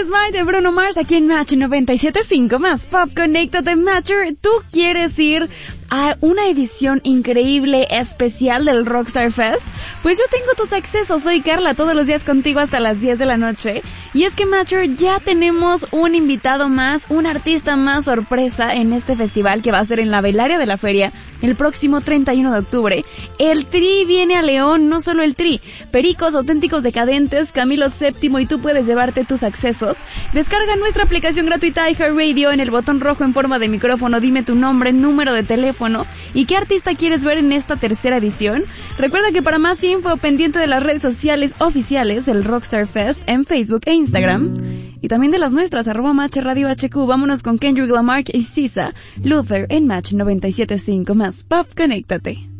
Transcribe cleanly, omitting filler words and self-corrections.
Is Mine de Bruno Mars aquí en Match 97.5 más Pop. Conéctate, Matcher. ¿Tú quieres ir a una edición increíble, especial del Rockstar Fest? Pues yo tengo tus accesos. Soy Carla, todos los días contigo hasta las 10 de la noche. Y es que, Matcher, ya tenemos un invitado más, un artista más sorpresa en este festival que va a ser en la Velaria de la Feria el próximo 31 de octubre. El Tri viene a León, no solo el Tri, Pericos, Auténticos Decadentes, Camilo VII, y tú puedes llevarte tus accesos. Descarga nuestra aplicación gratuita iHeartRadio. En el botón rojo en forma de micrófono dime tu nombre, número de teléfono y qué artista quieres ver en esta tercera edición. Recuerda que para más info, pendiente de las redes sociales oficiales del Rockstar Fest en Facebook e Instagram, y también de las nuestras, @Match Radio HQ. Vámonos con Kendrick Lamar y SZA, Luther en Match 97.5 más Pop. Conéctate.